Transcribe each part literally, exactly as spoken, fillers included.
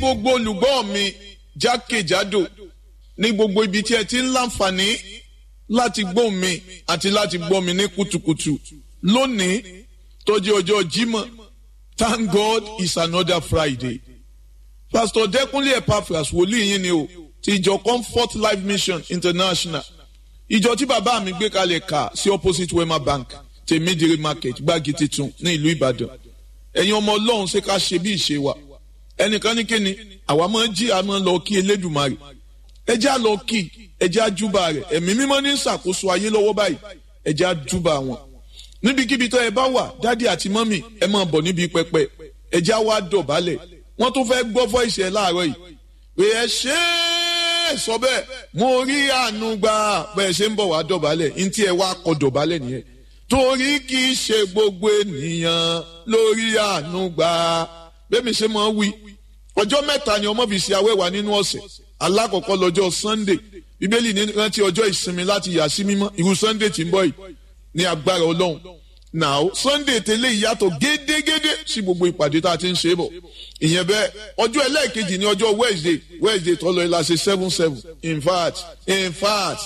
gbogbo olùgbọ́ mi jákèjádò ní gbogbo ibi tí ẹ ti ń láǹfààní láti gbọ́ mi àti láti gbọ́ mi ní kùtùkùtù lónìí tó jẹ́ ọjọ́ Jímọ̀. Thank God it's another Friday. Pastor Dẹ́kunlé Epaphras wòlíì yín ni o ti ìjọ Comfort Life Mission International. Ìjọ tí bàbá mi gbé kalẹ̀ kà sí opposite Wema Bank Tèmídìrí Market Gbági Titun ní ìlú Ìbàdàn. Ẹ̀yin ọmọ Ọlọ́run ṣe ká ṣe bí ìṣe wa. Ẹnìkan ní kíni àwa máa ń jí àmọ́ lọ kí Elédùmarè. Ẹ jẹ́ á lọ kí ẹ jẹ́ á júbà rẹ̀. Ẹ̀mí mímọ́ ní ṣàkóso ayé lọ́wọ́ báyìí. Ẹ jẹ́ á júbà wọn. Níbikíbi tó ẹ bá wà dádì àti mọ́mì ẹ máa bọ̀ níbi pẹpẹ. Ẹ jẹ́ á wá dọ̀bálẹ̀. Wọ́n tún fẹ́ gbọ́ voice ẹ láàárọ̀ yìí. Pé ẹ ṣe é sọ bẹ́ẹ̀ mo rí àánú gbà bẹ́ẹ̀ ṣe ń bọ̀ wá dọ̀bálẹ̀. Ntí ẹ wá kọ dọ̀bálẹ̀ nìyẹn. Torí kì í ṣe gbogbo ènìyàn lórí àánú gbà. Bẹ́ẹ̀mi ṣe máa wí. Ọjọ́ mẹ́ta ni ọmọ fi ṣe awẹ́wà nínú ọ̀sẹ̀. Alákọ̀ọ́kọ́ lọ́jọ́ Sunday. Bíbélì ní rántí ọjọ́ ìsinmi láti yà sí mímọ́. Irú Sunday tí ń bọ̀ yìí ní agbára Ọlọ́run. Now Sunday tẹ́lẹ̀ ìyàtọ̀ gédégédé sí gbogbo ìpàdé tá a ti ń ṣe bọ̀. Ìyẹn bẹ́ẹ̀ ọjọ́ ẹlẹ́ẹ̀kejì ní ọjọ́ Wednesday Wednesday tọ́lọ ìlà ṣe seven seven in fact in fact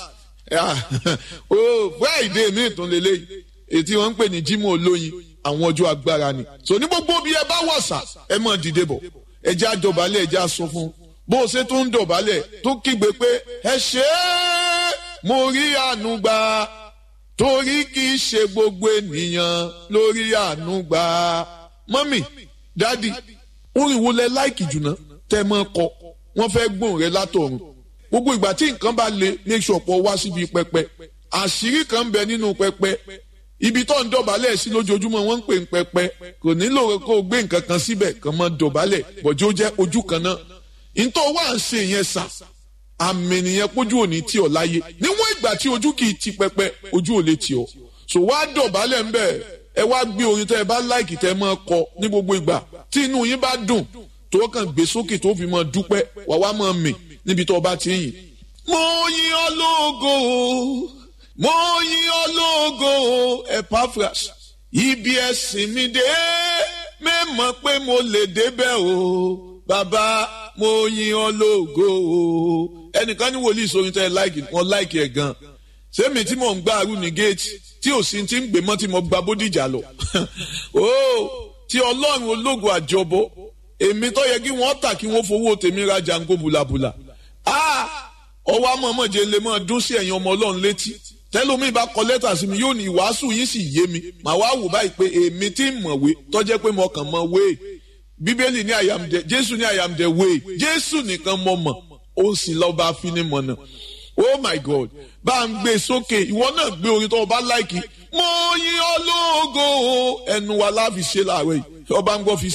oh Friday mi tún lélẹ́yìí ètí wọ́n ń pè ní Jímọ̀ olóyin àwọn ọjọ́ agbára ni. So ní gbogbo bí ẹ bá wọ̀sà ẹ máa dìde bọ̀ ẹ jẹ́ á dọ̀bálẹ̀ ẹ jẹ́ á sọ fún bó o ṣe tún ń dọ̀bálẹ̀ tó kígbe pé ẹ ṣe é mo rí àánú gbà torí kì í ṣe gbogbo ènìyàn lórí àánú gbà. Mọ́mì dádì orin wo lẹ láìkì jùlọ tẹ mọ́ kọ wọ́n fẹ́ gbóhùn rẹ látọ̀run. Gbogbo ìgbà tí nǹkan bá le make sure pọ̀ wá síbi pẹpẹ. Àṣírí kan ń bẹ nínú pẹpẹ. Ibi tó ń dọ̀bálẹ̀ sí lójoojúmọ́ wọ́n ń pè ń pẹpẹ. Kò nílò kó o gbé nǹkan kan síbẹ̀ kàn mọ́ dọ̀bálẹ̀ bọ̀jú ó jẹ́ ojú kan náà. Ìtọ́ wà ń ṣe yẹn sà. Àmì nìyẹn pójú òní tí ọ láyé. Níwọ̀n ìgbà tí ojú kì í ti pẹpẹ ojú ò lè tì ọ. So wá dọ̀bálẹ̀ ń bẹ̀ ẹ wá gbé orin tẹ́ ẹ bá láìkì tẹ́ ẹ máa kọ ní gbogbo ìgbà. Tí inú yín bá dùn tó kàn gbé sókè tó fi máa dúpẹ́ wà wá máa mì níbi tó bá ti yìn. Mo yìn ọ́ lógo mo yìn ọ́ lógo Epaphras ibi ẹ̀sìn mi dé mẹ́mọ̀ pé mo lè débẹ̀ o bàbá mo yìn ọ́ lógo o. Ẹnìkan ní wòlíì sórin tẹ́ ẹ láìkì wọn láìkì ẹ̀ gan. Sẹ́mi tí mò ń gbá arú ní géètì tí ò sí ti ń gbé mọ́ tí mo gba Bódìjà lọ. Tí Ọlọ́run ológo àjọbọ èmi tó yẹ kí wọ́n tà kí wọ́n fowó tèmi ra jango bùlàbùlà. Ọwọ́ amọ̀mọ̀jẹ lè máa dún sí ẹ̀yin ọmọ Ọlọ́run létí. Tẹ́lómi bá kọ lẹ́tà sí mi yóò ní ìwàásù yín sì yé mi. Màá wá wò báyìí pé èmi tí ń mọ̀wé tó jẹ́ pé mo kàn mọ̀ wé. Bíbélì ní I am the Jésù ní I am the way. Jésù nìkan mo mọ̀ ó sì lọ bá fi ní mọ̀nà. Oh my God bá ń gbé sókè ìwọ náà gbé orin tó o bá láìkì. Mo yìn ọ́ lógo ẹnu wa láfi ṣe láàárọ̀ yìí ọba ń gbọ́ fi sí.